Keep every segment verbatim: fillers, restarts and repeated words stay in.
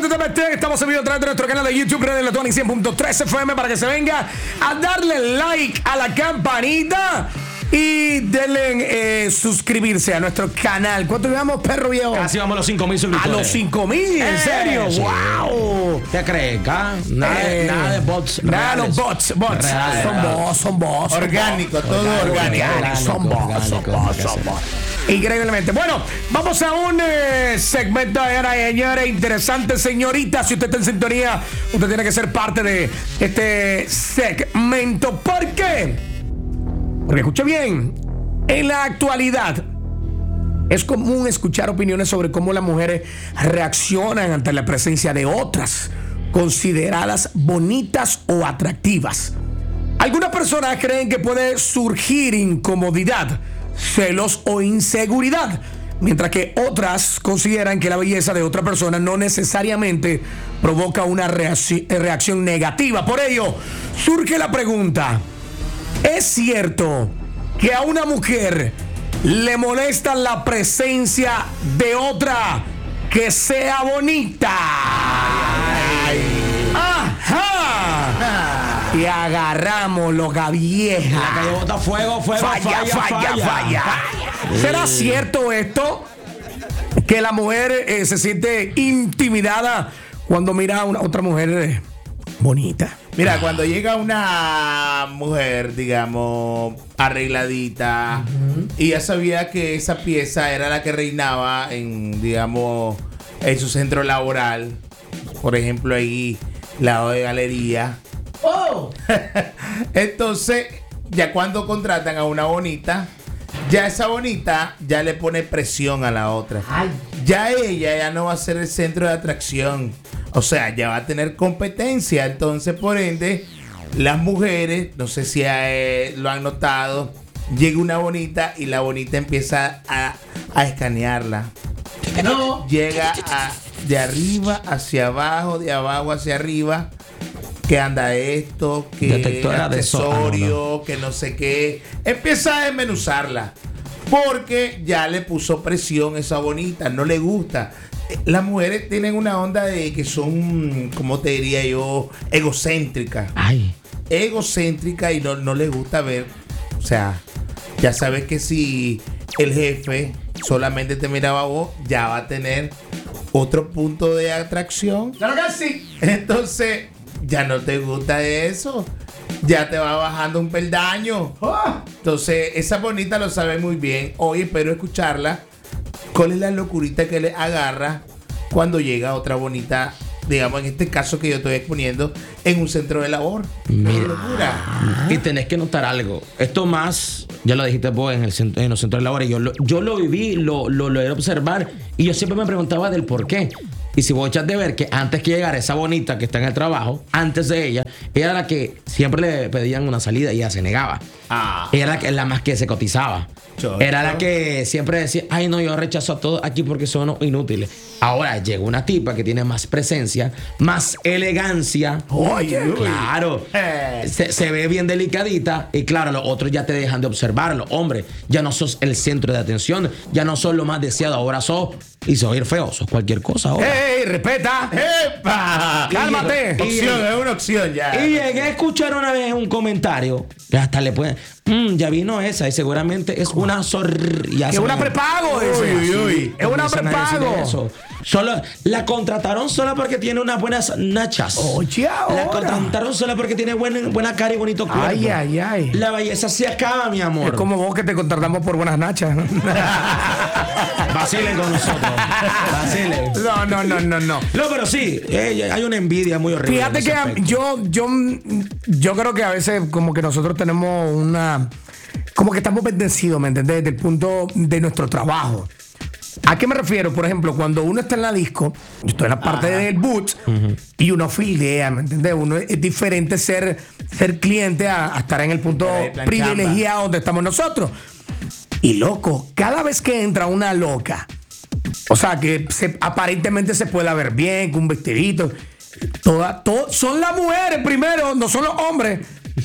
te metes, estamos en vivo a través de nuestro canal de YouTube, Radio La Tony cien punto tres F M, para que se venga a darle like a la campanita y denle eh, suscribirse a nuestro canal. ¿Cuánto llevamos, perro viejo? Casi vamos a los cinco mil suscriptores. A los cinco mil, ¿en serio? Sí. ¡Wow! ¿Qué crees? ¿Ah? Nada, Eh, nada de bots. Nada de reales. los bots. Bots. Reales. Son bots, son bots. Orgánico, todo Orgánico, orgánico. orgánico. Son bots, son orgánico, bots, ¿qué son hacer? bots. Increíblemente. Bueno, vamos a un eh, segmento ahora, señores, interesante. Señorita, si usted está en sintonía, usted tiene que ser parte de este segmento. ¿Por qué? Porque escuche bien. En la actualidad es común escuchar opiniones sobre cómo las mujeres reaccionan ante la presencia de otras consideradas bonitas o atractivas. Algunas personas creen que puede surgir incomodidad, celos o inseguridad, mientras que otras consideran que la belleza de otra persona no necesariamente provoca una reacci- reacción negativa. Por ello, surge la pregunta: ¿es cierto que a una mujer le molesta la presencia de otra que sea bonita? ¡Ajá! Y agarramos loca vieja. La calle bota fuego, fuego, Falla, falla, falla, falla. falla. ¿Será cierto esto? Que la mujer eh, se siente intimidada cuando mira a una otra mujer eh, bonita. Mira, cuando llega una mujer, digamos, arregladita, uh-huh, y ya sabía que esa pieza era la que reinaba en, digamos, en su centro laboral, por ejemplo, ahí, lado de galería. ¡Oh! Entonces, ya cuando contratan a una bonita, ya esa bonita ya le pone presión a la otra. Ay. Ya ella ya no va a ser el centro de atracción. O sea, ya va a tener competencia. Entonces, por ende, las mujeres, no sé si eh, lo han notado, llega una bonita y la bonita empieza a, a escanearla. No. Llega a, de arriba hacia abajo, de abajo hacia arriba. Que anda esto, que Detectora de accesorio, so- ah, no, no. que no sé qué. Empieza a desmenuzarla. Porque ya le puso presión esa bonita, no le gusta. Las mujeres tienen una onda de que son, como te diría yo, egocéntricas. Ay. Egocéntricas y no, no les gusta ver. O sea, ya sabes que si el jefe solamente te miraba a vos, ya va a tener otro punto de atracción. Claro que sí. Entonces, ya no te gusta eso. Ya te va bajando un peldaño. Oh. Entonces, esa bonita lo sabe muy bien. Hoy espero escucharla. ¿Cuál es la locurita que le agarra cuando llega otra bonita, digamos, en este caso que yo estoy exponiendo, en un centro de labor? Mira. Locura. Y tenés que notar algo. Esto más, ya lo dijiste vos en, el centro, en los centros de labor. Yo lo, yo lo viví, lo, lo logré observar. Y yo siempre me preguntaba del por qué. Y si vos echas de ver que antes que llegara esa bonita que está en el trabajo, antes de ella, ella era la que siempre le pedían una salida y ella se negaba. Ah. Ella era la, que, la más que se cotizaba. Chocho. Era la que siempre decía, ay no, yo rechazo a todos aquí porque son inútiles. Ahora llega una tipa que tiene más presencia, más elegancia. Oye, claro. Eh. Se, se ve bien delicadita. Y claro, los otros ya te dejan de observarlo. Hombre, ya no sos el centro de atención. Ya no sos lo más deseado. Ahora sos, y sos ir feo, sos cualquier cosa ahora. ¡Ey, respeta! ¡Epa! ¡Cálmate! Opción, es una opción ya. Y llegué a escuchar una vez un comentario que hasta le pueden. Mmm, ya vino esa y seguramente es una zorrilla. ¡Es una prepago! Dice. Uy, uy, uy. ¡Es una Empiezan a decir prepago! eso. Solo, la contrataron solo porque tiene unas buenas nachas. Oye, ahora. La contrataron solo porque tiene buena, buena cara y bonito cuerpo. Ay, ay, ay. La belleza se acaba, mi amor. Es como vos que te contratamos por buenas nachas. Vacilen con nosotros. Vacilen. No, no, no, no, no. No, pero sí, eh, hay una envidia muy horrible. Fíjate en que ese a- aspecto. yo, yo, yo creo que a veces como que nosotros tenemos una... Como que estamos bendecidos, ¿me entendés? Desde el punto de nuestro trabajo. ¿A qué me refiero? Por ejemplo, cuando uno está en la disco, yo estoy en la parte Ajá. del boot, uh-huh, y uno fildea, ¿me entiendes? Uno es, es diferente ser, ser cliente a, a estar en el punto privilegiado donde estamos nosotros. Y loco, cada vez que entra una loca, o sea, que se, aparentemente se pueda ver bien, con un vestidito, toda, to, son las mujeres primero, no son los hombres.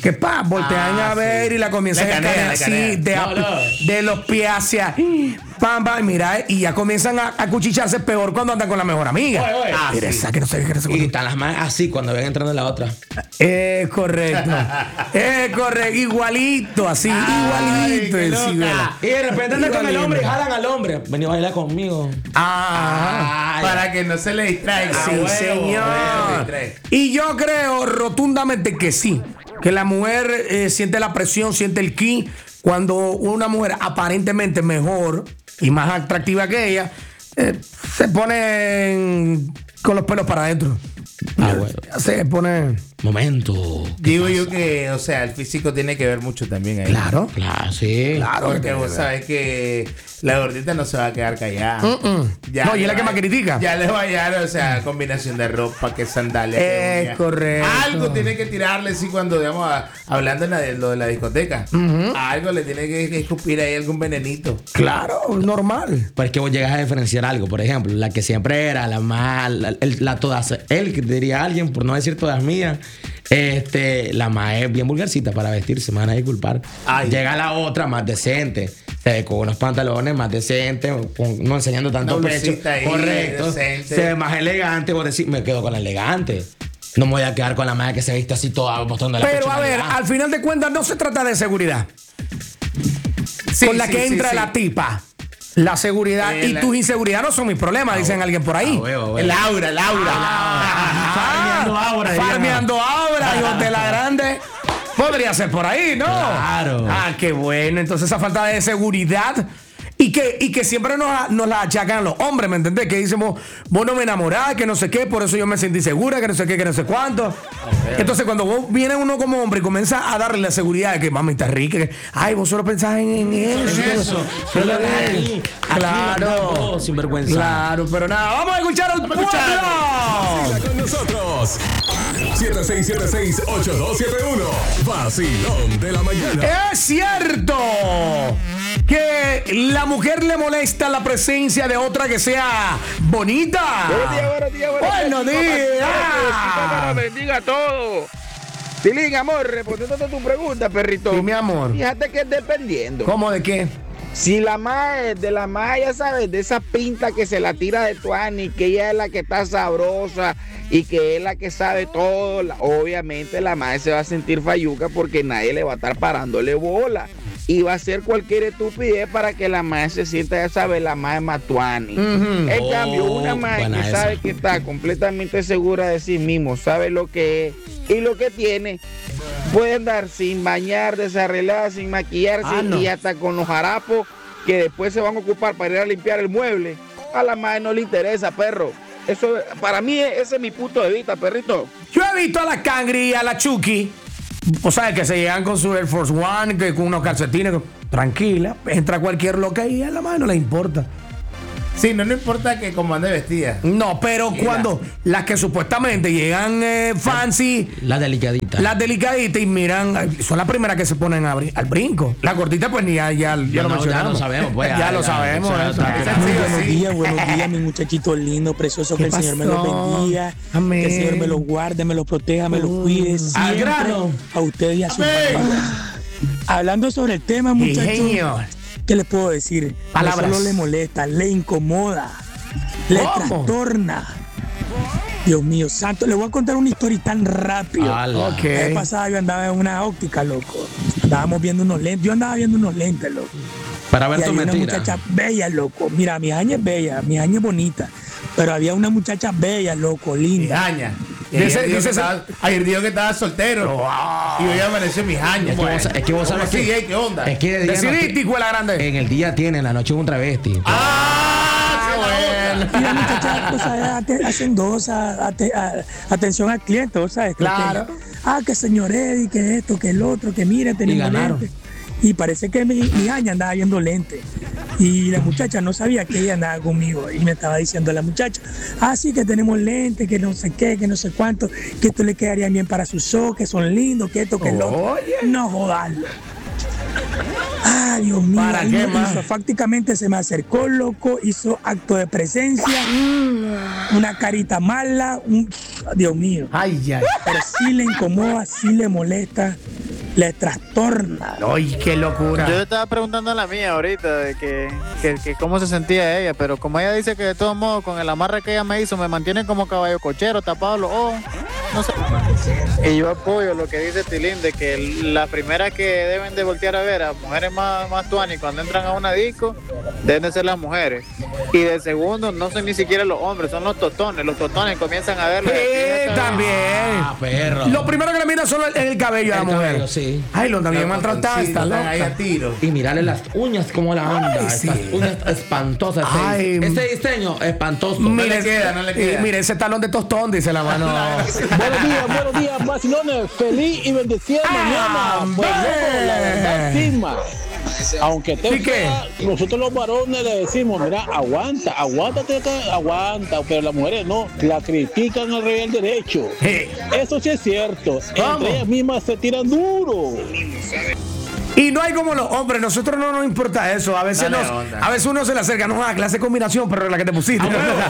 que pa, voltean Ah, a ver sí. y la comienzan Le a canea, escanear le así, canea. de, No, no. de los pies hacia pam, pam, mira, y ya comienzan a, a cuchillarse peor cuando andan con la mejor amiga. Oye, oye. Ah, mira, sí. esa que no sé qué, que no sé Y cuánto. están las más así cuando ven entrando en la otra. Es correcto. Es correcto, igualito, así, Ay, igualito. qué el loca. Cibela. Y de repente andan con el Igualito. hombre y jalan al hombre. Vení a bailar conmigo. Ah, Ay, Para que no se le distraiga. sí, Ah, huevo, señor. huevo, distrae. Y yo creo rotundamente que sí. Que la mujer eh, siente la presión, siente el ki cuando una mujer aparentemente mejor y más atractiva que ella eh, se pone con los pelos para adentro. Ah, bueno. Se pone. Momento. Digo yo que, o sea, el físico tiene que ver mucho también ahí. Claro. Claro, sí. Claro. Porque vos sabés que la gordita no se va a quedar callada. Mm-mm. No, y es la le que va- más critica. Ya le va a llegar, o sea, combinación de ropa, que sandalia. que Es uña. correcto. Algo tiene que tirarle, sí, cuando, digamos, a- hablando en la de lo de la discoteca. Algo le tiene que, que escupir ahí algún venenito. Claro, normal. Pero es que vos llegas a diferenciar algo. Por ejemplo, la que siempre era la más. La, el- la todas. Él, que diría alguien, por no decir todas mías. Este, la más es bien vulgarcita para vestirse, me van a disculpar. Ay. Llega la otra más decente. Se ve con unos pantalones más decentes, con- no enseñando tanto Una pecho. blusita ahí, Correcto. decente. Se ve más elegante. Vos decís, me quedo con la elegante. No me voy a quedar con la madre que se viste así toda mostrando la Pero a ver, pechonalidad. al final de cuentas no se trata de seguridad. Sí, con la sí, que sí, entra sí. la tipa. La seguridad Eh, y la- tus inseguridades no son mis problemas, dicen alguien por ahí. Ah, huevo, huevo. El aura, el aura. Farmeando aura, diría. Farmeando aura, hijos de la grande. Podría ser por ahí, ¿no? Claro. Ah, qué bueno. Entonces esa falta de seguridad y que, y que siempre nos, nos la achacan los hombres, ¿me entendés? Que decimos, vos no me enamorás, que no sé qué, por eso yo me sentí segura, que no sé qué, que no sé cuánto. Entonces cuando vos viene uno como hombre y comienza a darle la seguridad de que mami está rica, que, ay, vos solo pensás en, en eso. En eso. Solo en Aquí, eso. aquí Claro. mandamos, sinvergüenza. Claro, pero nada, vamos a escuchar al pueblo. Siga con nosotros. siete seis siete seis, ocho dos siete uno. Vacilón de la mañana. Es cierto que la mujer le molesta la presencia de otra que sea bonita. Buenos días, buenos días, buenos días. Buenos Papá, días. Papá nos bendiga a todos. Tilín, amor, respondiendo a tu pregunta, perrito. Sí, mi amor. Fíjate que es dependiendo. ¿Cómo de qué? Si la mae, de la mae, ya sabes, de esa pinta que se la tira de Tuani, que ella es la que está sabrosa y que es la que sabe todo, la- obviamente la mae se va a sentir falluca porque nadie le va a estar parándole bola. Y va a hacer cualquier estupidez para que la mae se sienta, ya sabes, la mae matuani. Ujú. En cambio, una Oh, mae buena que esa. sabe que está completamente segura de sí mismo, sabe lo que es y lo que tiene, puede andar sin bañar, desarreglada, sin maquillarse Ah, no. y hasta con los harapos que después se van a ocupar para ir a limpiar el mueble. A la mae no le interesa, perro. Eso, para mí, ese es mi punto de vista, perrito. Yo he visto a la Cangri y a la Chucky, o sea, que se llegan con su Air Force One, que con unos calcetines, con- tranquila, entra cualquier loca y a la mano no le importa. Sí, no, no importa que como ande vestida. No, pero Mira. cuando las que supuestamente llegan eh, fancy, La delicadita. las delicaditas y miran, ay, son las primeras que se ponen a brin- al brinco. La gordita, pues ni ya, ya, ya Ya lo no, ya mencionamos. lo sabemos, pues, ya, ya, lo ya, sabemos. ya, eso. ya, Esa ya. sí o Buenos sí. días, buenos días, mis muchachitos lindos, preciosos, que ¿Qué el Señor me los pasó? bendiga, Amén. que el Señor me los guarde, me los proteja, me los cuide Al siempre, grano. a ustedes y a sus Amén. familias. Hablando sobre el tema, muchachos, Ingenio. ¿qué les puedo decir? Palabras. No solo le molesta, le incomoda, le ¿Cómo? trastorna. Dios mío, santo, le voy a contar una historia tan rápido. Ala. Ok. La vez pasada yo andaba en una óptica, loco. Andábamos viendo unos lentes, yo andaba viendo unos lentes, loco. Para ver Y tu había una mentira. muchacha bella, loco. Mira, mi aña es bella, mi aña es bonita. Pero había una muchacha bella, loco, linda. Mijaña. Y Dice- ayer dijo dice que ese- estaba- ayer dijo que estaba soltero. Wow. Y hoy amaneció mijaña. Es que vos, es que vos sabes Sí, que. ¿eh? ¿Qué onda? Es que de día no- Decidiste, hijo de la grande. en el día tiene, en la noche es un travesti. ¡Ah! sí, la otra. Y la muchacha, pues, ate- hacendosa, ate- a- atención al cliente, ¿o ¿sabes? Que- Claro. que, ah, que señor Eddie, que esto, que el otro, que mire, tenemos ganaron. lentes. Y parece que mi, mi aña andaba viendo lentes. Y la muchacha no sabía que ella andaba conmigo. Y me estaba diciendo la muchacha, ah, sí, que tenemos lentes, que no sé qué, que no sé cuánto, que esto le quedaría bien para sus ojos, que son lindos, que esto, que el otro. Oye. No jodarlo. Ah, Dios mío. ¿Para ahí qué me más? hizo, Fácticamente se me acercó, loco, hizo acto de presencia, una carita mala, un, Dios mío. Ay, ay. Pero sí le incomoda, sí le molesta le trastorna. Ay, qué locura. Yo le estaba preguntando a la mía ahorita de que, que, que cómo se sentía ella, pero como ella dice que de todos modos con el amarre que ella me hizo me mantiene como caballo cochero, tapado los ojos, no sé. Y yo apoyo lo que dice Tilín de que las primeras que deben de voltear a ver a mujeres más, más tuanis cuando entran a una disco deben de ser las mujeres. Y de segundo no son ni siquiera los hombres, son los totones. Los totones comienzan a verle. Sí, también. Ah, perro. Lo primero que le mira solo es el cabello a la El mujer. cabello, sí. Ay, lo también maltratada Sí, está están ahí loca. a tiro. Y mirarle las uñas como la anda. Ay, Estas sí. uñas espantosas. Ay. Este diseño espantoso. Mire, le queda, no le queda. y mire ese talón de tostón, dice la mano. Buenos días, buenos días, vacilones. Feliz y bendecida mañana. Pues loco, la verdad, Sigma. Aunque te ¿Y qué? fea, nosotros los varones le decimos, mira, aguanta, aguántate, acá, aguanta, pero las mujeres no, la critican al revés del derecho. Sí. Eso sí es cierto. ¿Cómo? Entre ellas mismas se tiran duro. Y no hay como los hombres, nosotros no nos importa eso. A veces, Dale nos, onda. a veces uno se le acerca, no, a clase de combinación, pero la que te pusiste.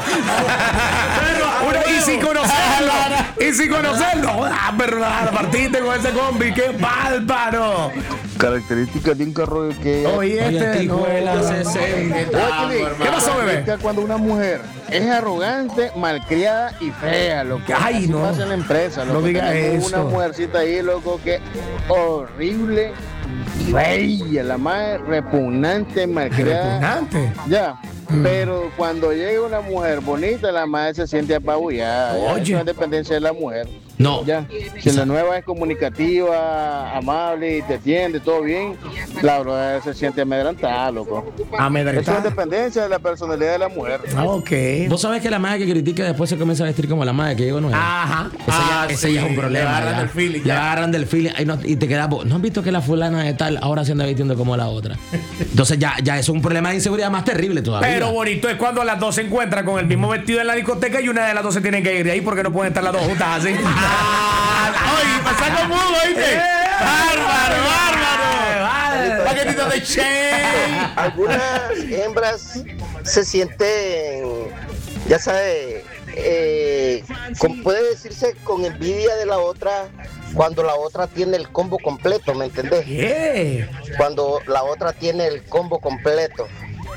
Uno, y sin conocerlo, y sin conocerlo, ah, pero la partiste con ese combi, qué bárbaro. Características de un carro que Oye, Oye, este, no. tijuela, sesenta. ¿Qué pasó, bebé? cuando una mujer es arrogante, malcriada y fea, lo que Ay, así no. pasa en la empresa. No Loco, diga tenemos eso. una mujercita ahí, loco, que horrible y bella, la más repugnante, malcriada. Repugnante. Ya. Pero cuando llega una mujer bonita, la madre se siente apabullada. Ya, Oye. eso es dependencia de la mujer. No. Ya. Si la nueva es comunicativa, amable y te atiende, todo bien, la brother se siente amedrentada, loco. Eso es Amedrentada. dependencia de la personalidad de la mujer. Ah, ok. Vos sabés que la madre que critica después se comienza a vestir como la madre que llegó nueva. Ajá. Ese, Ah, ya, ese sí, ya es un le problema. agarran ya. del feeling, Le ya. agarran del feeling y, no, y te quedas. vos, ¿No has visto que la fulana de tal ahora se anda vistiendo como la otra? Entonces ya, ya es un problema de inseguridad más terrible todavía. Pero bonito es cuando las dos se encuentran con el mismo vestido en la discoteca y una de las dos se tienen que ir de ahí porque no pueden estar las dos juntas así. Oye, pasa como Hugo, ¿oíste? Bárbaro, bárbaro. Paquetito de Che. Algunas hembras se sienten, ya sabe, eh, con- puede decirse con envidia de la otra cuando la otra tiene el combo completo, ¿me entendés? Yeah. Cuando la otra tiene el combo completo.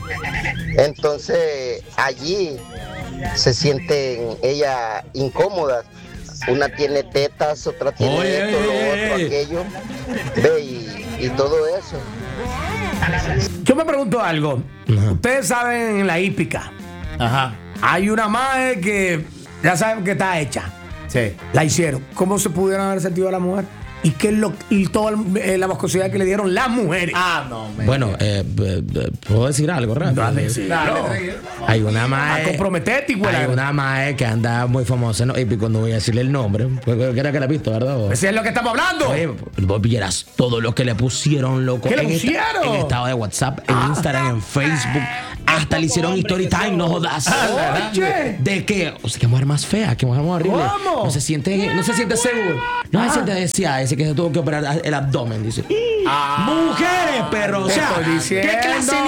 Entonces allí se sienten ellas incómodas. Una tiene tetas, otra tiene Oye, esto, lo oye, otro, oye. aquello. Ve, y, y todo eso. Yo me pregunto algo. Ajá. Ustedes saben la hípica. Ajá. Hay una madre que ya saben que está hecha. Sí. La hicieron. ¿Cómo se pudieron haber sentido a la mujer? ¿Y qué es lo, y toda eh, la viscosidad que le dieron las mujeres? Ah, no, me. Bueno, eh, eh, eh, puedo decir algo rápido. Dale, sí. Dale, No. tranquilo. Hay una A mae. comprometerte, güey. Hay una mae que anda muy famosa en los hípicos, no voy a decirle el nombre, porque creo que la has visto, ¿verdad? Ese es lo que estamos hablando. Oye, vos vieras todo lo que le pusieron, loco. ¿Qué le en esta- pusieron? en estado de WhatsApp, en Instagram, en Facebook. Hasta le hicieron story time, no jodas. Oye. ¿De qué? O sea, qué mujer más fea, qué mujer más horrible. ¿Cómo? No se siente, no se siente seguro. No se Ah. siente deseada, ese que se tuvo que operar el abdomen, dice. Mujeres, perro. O Te sea, estoy ¿qué diciendo. clase